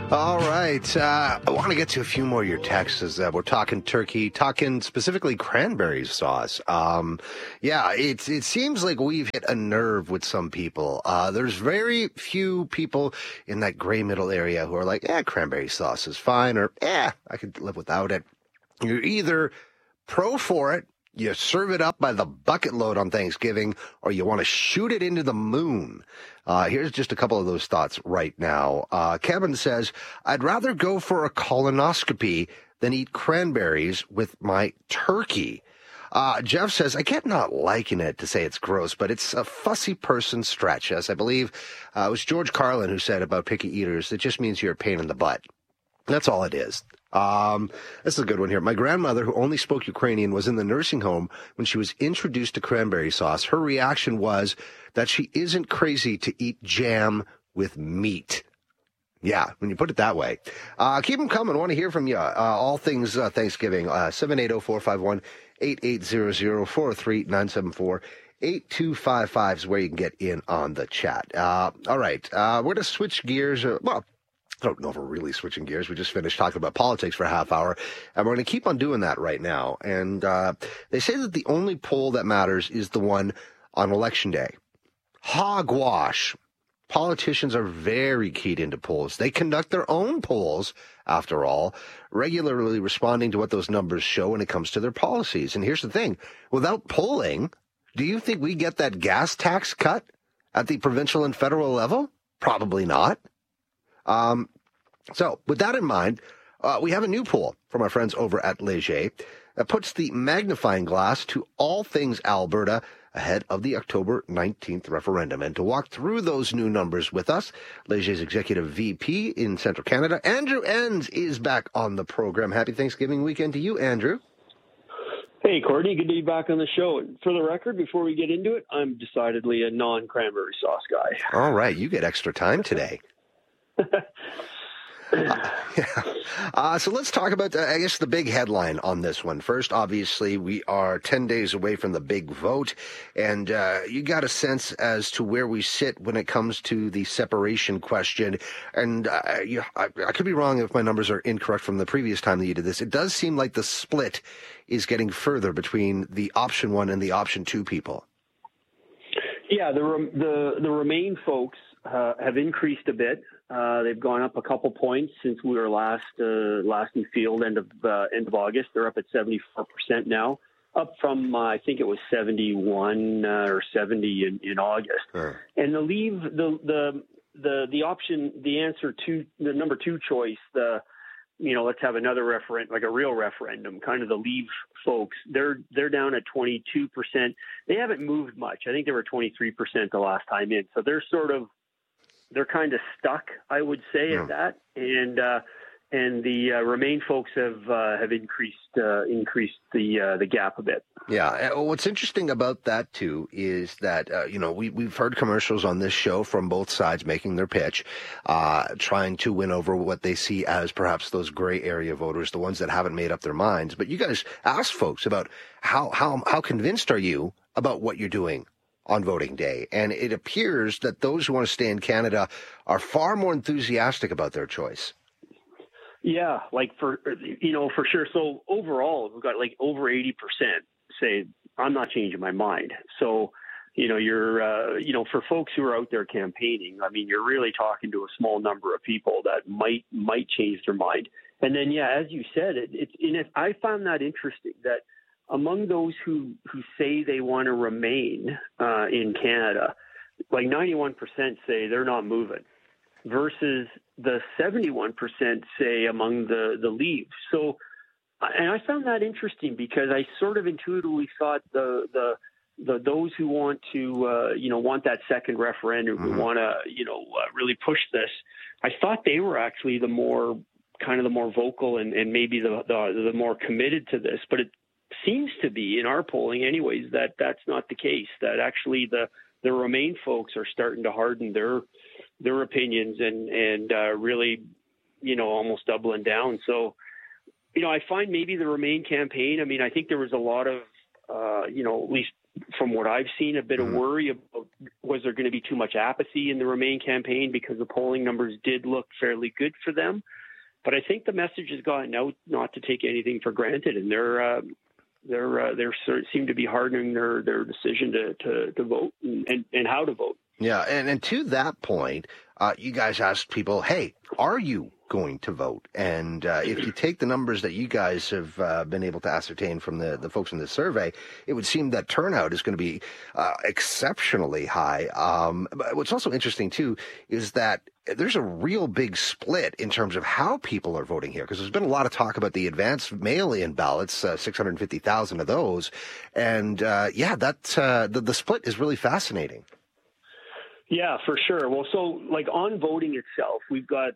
All right. I want to get to a few more of your texts. We're talking turkey, talking specifically cranberry sauce. It seems like we've hit a nerve with some people. There's very few people in that gray middle area who are like, cranberry sauce is fine, or, I could live without it. You're either pro for it, you serve it up by the bucket load on Thanksgiving, or you want to shoot it into the moon. Here's just a couple of those thoughts right now. Kevin says, I'd rather go for a colonoscopy than eat cranberries with my turkey. Jeff says, I get not liking it to say it's gross, but it's a fussy person stretch. As I believe it was George Carlin who said about picky eaters, it just means you're a pain in the butt. That's all it is. This is a good one here. My grandmother, who only spoke Ukrainian, was in the nursing home when she was introduced to cranberry sauce. Her reaction was that she isn't crazy to eat jam with meat. Yeah, when you put it that way. Keep them coming. I want to hear from you. All things Thanksgiving. 780-451-8800, 403-974-8255 is where you can get in on the chat. All right. We're going to switch gears. I don't know if we're really switching gears. We just finished talking about politics for a half hour, and we're going to keep on doing that right now. And they say that the only poll that matters is the one on Election Day. Hogwash. Politicians are very keyed into polls. They conduct their own polls, after all, regularly responding to what those numbers show when it comes to their policies. And here's the thing. Without polling, do you think we get that gas tax cut at the provincial and federal level? Probably not. So with that in mind, we have a new poll from our friends over at Léger that puts the magnifying glass to all things Alberta ahead of the October 19th referendum. And to walk through those new numbers with us, Léger's executive VP in Central Canada, Andrew Enns, is back on the program. Happy Thanksgiving weekend to you, Andrew. Hey, Courtney, good to be back on the show. And for the record, before we get into it, I'm decidedly a non-cranberry sauce guy. All right, you get extra time today. So let's talk about, I guess, the big headline on this one. First, obviously, we are 10 days away from the big vote, and you got a sense as to where we sit when it comes to the separation question. And I could be wrong if my numbers are incorrect from the previous time that you did this. It does seem like the split is getting further between the option 1 and the option 2 people. Yeah, the Remain folks have increased a bit. They've gone up a couple points since we were last in field end of August. They're up at 74% now, up from I think it was 71 or 70 in August. Sure. And the Leave the option, the answer to the number 2 choice, let's have another referendum, like a real referendum, kind of the Leave folks, they're down at 22%. They haven't moved much. I think they were 23% the last time in. So they're kind of stuck, I would say, at that. And the Remain folks have increased the gap a bit. Yeah. What's interesting about that, too, is that, we've heard commercials on this show from both sides making their pitch, trying to win over what they see as perhaps those gray area voters, the ones that haven't made up their minds. But you guys ask folks about how convinced are you about what you're doing on voting day? And it appears that those who want to stay in Canada are far more enthusiastic about their choice. Yeah, for sure. So overall, we've got over 80% say, I'm not changing my mind. So, you're, for folks who are out there campaigning, I mean, you're really talking to a small number of people that might change their mind. And then, as you said, I found that interesting that among those who say they want to remain in Canada, 91% say they're not moving, versus the 71% say among the Leave. So, and I found that interesting because I sort of intuitively thought those who want to want that second referendum, who want to really push this, I thought they were actually the more vocal and maybe the more committed to this. But it seems to be, in our polling anyways, that's not the case, that actually the Remain folks are starting to harden their opinions and really, almost doubling down. So, I find maybe the Remain campaign, I mean, I think there was a lot of, at least from what I've seen, a bit of worry about was there going to be too much apathy in the Remain campaign because the polling numbers did look fairly good for them. But I think the message has gotten out not to take anything for granted, and they're seem to be hardening their decision to vote and how to vote. Yeah, and to that point, you guys asked people, hey, are you going to vote? And if you take the numbers that you guys have been able to ascertain from the folks in the survey, it would seem that turnout is going to be exceptionally high. But what's also interesting, too, is that there's a real big split in terms of how people are voting here, because there's been a lot of talk about the advanced mail-in ballots, 650,000 of those. And, the split is really fascinating. Yeah, for sure. Well, so like on voting itself, we've got,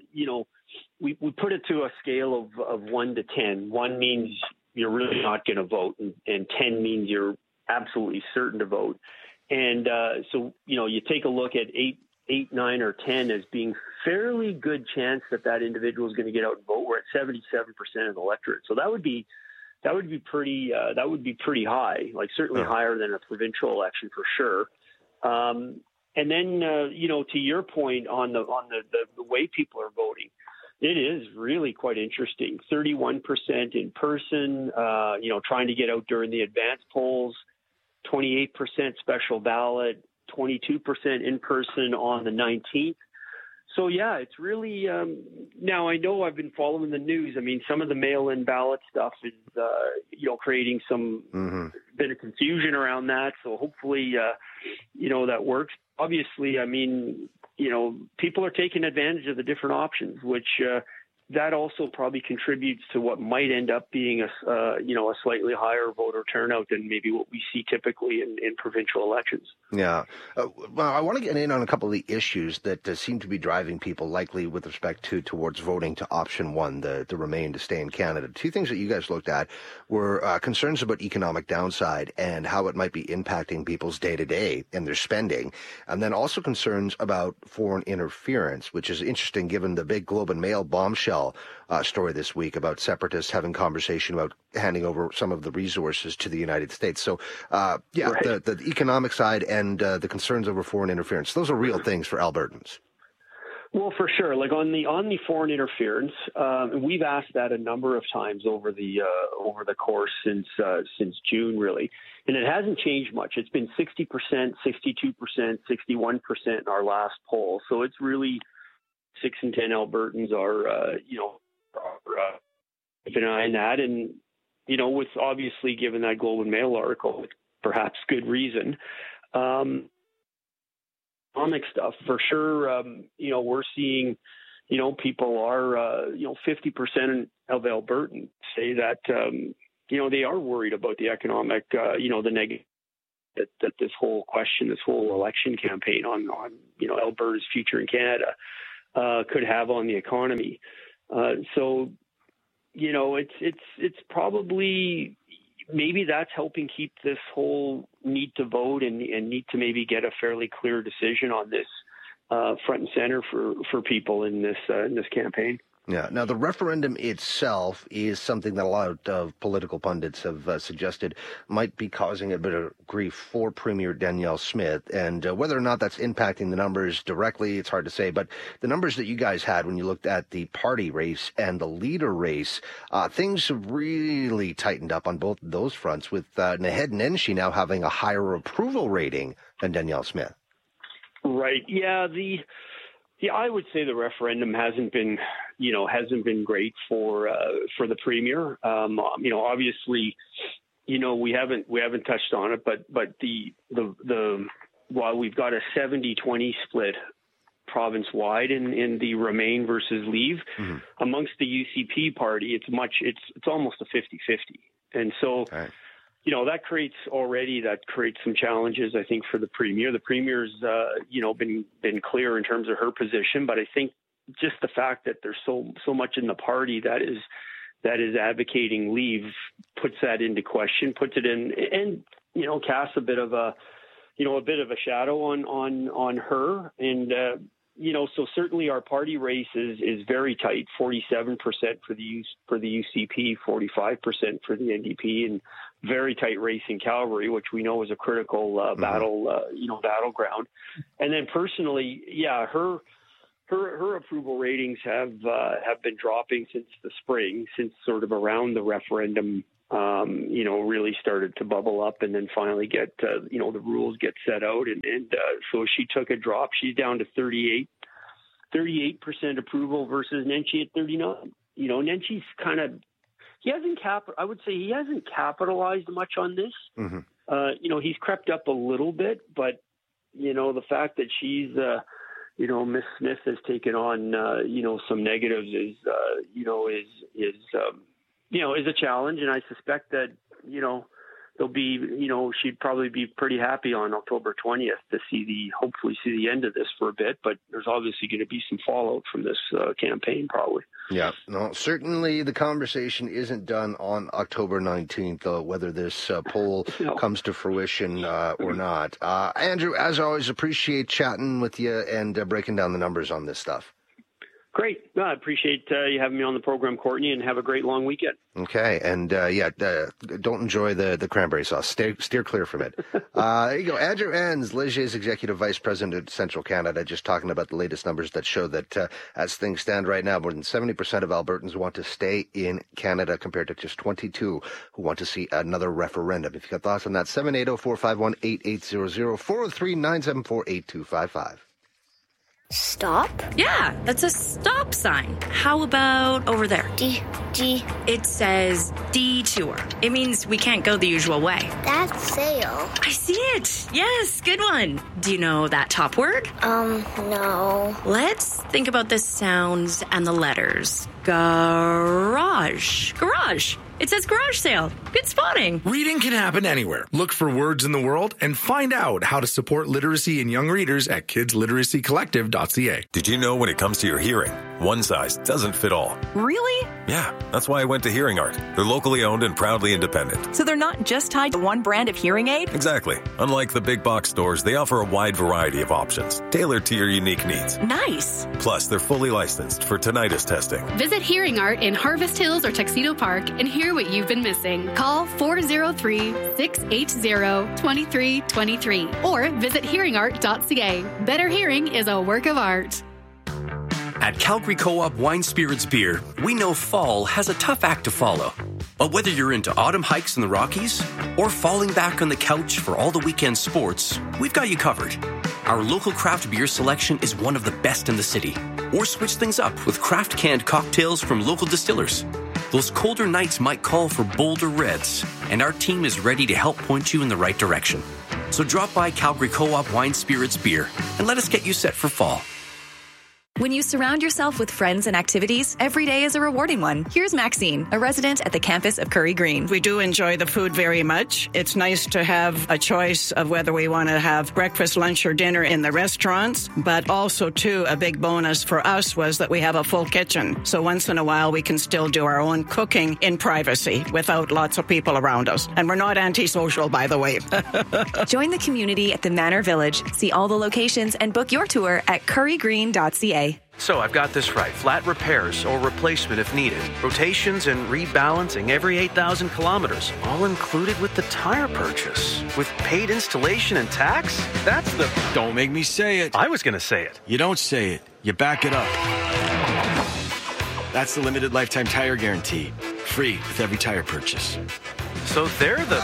we put it to a scale of 1 to 10. 1 means you're really not going to vote, and 10 means you're absolutely certain to vote. And so, you take a look at 8, 9, or 10 as being fairly good chance that individual is going to get out and vote. We're at 77% of the electorate. So that would be pretty high, like certainly higher than a provincial election for sure. And then, to your point on the way people are voting, it is really quite interesting. 31% in person, trying to get out during the advance polls, 28% special ballot, 22% in person on the 19th. So, yeah, it's really now I know I've been following the news. I mean, some of the mail-in ballot stuff is, creating some bit of confusion around that. So hopefully, that works. Obviously, I mean, people are taking advantage of the different options, which that also probably contributes to what might end up being a slightly higher voter turnout than maybe what we see typically in provincial elections. Yeah. Well, I want to get in on a couple of the issues that seem to be driving people likely with respect towards voting to option 1, the Remain to stay in Canada. 2 things that you guys looked at were concerns about economic downside and how it might be impacting people's day-to-day and their spending, and then also concerns about foreign interference, which is interesting given the big Globe and Mail bombshell story this week about separatists having conversation about handing over some of the resources to the United States. So, right. the economic side and the concerns over foreign interference, those are real things for Albertans. Well, for sure. Like on the foreign interference, we've asked that a number of times over the course since June, really, and it hasn't changed much. It's been 60%, 62%, 61% in our last poll. So it's really 6 in 10 Albertans are keeping an eye on that, and with obviously given that Globe and Mail article, with perhaps good reason. Economic stuff for sure. We're seeing, people are 50% of Albertans say that they are worried about the economic, the negative that this whole election campaign on Alberta's future in Canada could have on the economy. So, it's probably maybe that's helping keep this whole need to vote and need to maybe get a fairly clear decision on this front and center for people in this campaign. Yeah. Now, the referendum itself is something that a lot of political pundits have suggested might be causing a bit of grief for Premier Danielle Smith. And whether or not that's impacting the numbers directly, it's hard to say. But the numbers that you guys had when you looked at the party race and the leader race, things have really tightened up on both of those fronts, with Naheed Nenshi now having a higher approval rating than Danielle Smith. Right. Yeah. I would say the referendum hasn't been great for the premier. Obviously, we haven't touched on it, but the while we've got a 70-20 split province wide in the Remain versus Leave amongst the UCP party, it's almost a 50-50, and so. Right. That creates some challenges, I think, for the premier. The premier's, been clear in terms of her position, but I think just the fact that there's so much in the party that is advocating Leave puts that into question, puts it in, and casts a bit of a shadow on her. And so certainly our party race is very tight, 47% for the UCP, 45% for the NDP, and very tight race in Calgary, which we know is a critical battleground. And then personally, her approval ratings have been dropping since the spring, since sort of around the referendum, really started to bubble up, and then finally get the rules get set out, and so she took a drop. She's down to 38% approval versus Nenshi at 39%. Nenshi's I would say he hasn't capitalized much on this. Mm-hmm. He's crept up a little bit, but the fact that she's Miss Smith has taken on some negatives is a challenge, and I suspect that there'll be she'd probably be pretty happy on October 20th to hopefully see the end of this for a bit, but there's obviously going to be some fallout from this campaign probably. Yeah, no, certainly the conversation isn't done on October 19th, though, whether this poll comes to fruition or not. Andrew, as always, appreciate chatting with you and breaking down the numbers on this stuff. Great. No, I appreciate you having me on the program, Courtney, and have a great long weekend. Okay. And, don't enjoy the cranberry sauce. Steer clear from it. There you go. Andrew Enns, Legier's Executive Vice President of Central Canada, just talking about the latest numbers that show that as things stand right now, more than 70% of Albertans want to stay in Canada compared to just 22 who want to see another referendum. If you've got thoughts on that, 780-451-8800, 403-974-8255. Stop? Yeah, that's a stop sign. How about over there? D. It says detour. It means we can't go the usual way. That's sail. I see it. Yes, good one. Do you know that top word? No. Let's think about the sounds and the letters. Garage. It says garage sale. Good spotting. Reading can happen anywhere. Look for words in the world and find out how to support literacy in young readers at kidsliteracycollective.ca. Did you know when it comes to your hearing, one size doesn't fit all? Really? Yeah, that's why I went to Hearing Art. They're locally owned and proudly independent. So they're not just tied to one brand of hearing aid? Exactly. Unlike the big box stores, they offer a wide variety of options, tailored to your unique needs. Nice. Plus, they're fully licensed for tinnitus testing. Visit Hearing Art in Harvest Hills or Tuxedo Park and hear what you've been missing. Call 403-680-2323 or visit hearingart.ca. Better hearing is a work of art. At Calgary Co-op Wine Spirits Beer, we know fall has a tough act to follow. But whether you're into autumn hikes in the Rockies or falling back on the couch for all the weekend sports, we've got you covered. Our local craft beer selection is one of the best in the city. Or switch things up with craft canned cocktails from local distillers. Those colder nights might call for bolder reds, and our team is ready to help point you in the right direction. So drop by Calgary Co-op Wine Spirits Beer and let us get you set for fall. When you surround yourself with friends and activities, every day is a rewarding one. Here's Maxine, a resident at the campus of Curry Green. We do enjoy the food very much. It's nice to have a choice of whether we want to have breakfast, lunch, or dinner in the restaurants. But also, too, a big bonus for us was that we have a full kitchen. So once in a while, we can still do our own cooking in privacy without lots of people around us. And we're not antisocial, by the way. Join the community at the Manor Village. See all the locations and book your tour at currygreen.ca. So I've got this right. Flat repairs or replacement if needed. Rotations and rebalancing every 8,000 kilometers. All included with the tire purchase. With paid installation and tax? That's the... Don't make me say it. I was going to say it. You don't say it. You back it up. That's the limited lifetime tire guarantee. Free with every tire purchase. So they're the...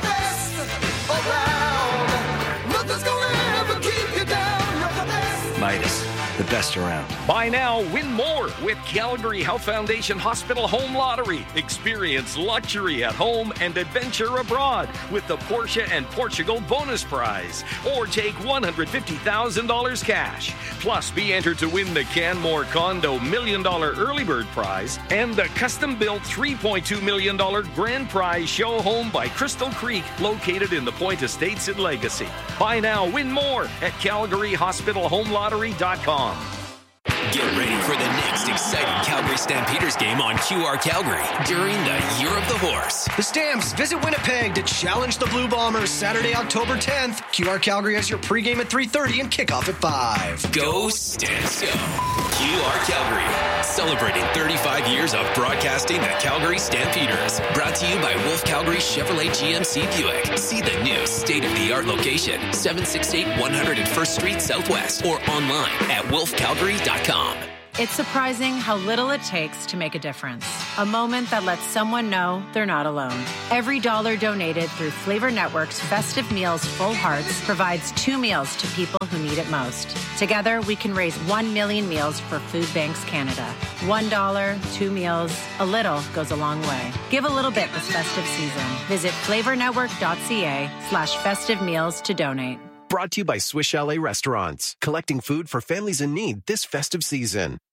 Midas. The best around. Buy now, win more with Calgary Health Foundation Hospital Home Lottery. Experience luxury at home and adventure abroad with the Porsche and Portugal bonus prize. Or take $150,000 cash. Plus, be entered to win the Canmore Condo $1 million early bird prize and the custom-built $3.2 million grand prize show home by Crystal Creek, located in the Point Estates in Legacy. Buy now, win more at CalgaryHospitalHomeLottery.com. Get ready for the next exciting Calgary Stampeders game on QR Calgary during the Year of the Horse. The Stamps visit Winnipeg to challenge the Blue Bombers Saturday, October 10th. QR Calgary has your pregame at 3:30 and kickoff at 5. Go Stamps, go. QR Calgary, celebrating 35 years of broadcasting the Calgary Stampeders. Brought to you by Wolf Calgary Chevrolet GMC Buick. See the new state-of-the-art location, 768 101st Street Southwest, or online at wolfcalgary.com. It's surprising how little it takes to make a difference. A moment that lets someone know they're not alone. Every dollar donated through Flavor Network's Festive Meals Full Hearts provides 2 meals to people who need it most. Together, we can raise 1 million meals for Food Banks Canada. $1, 2 meals, a little goes a long way. Give a little bit this festive season. Visit flavornetwork.ca/festive meals to donate. Brought to you by Swiss Chalet Restaurants, collecting food for families in need this festive season.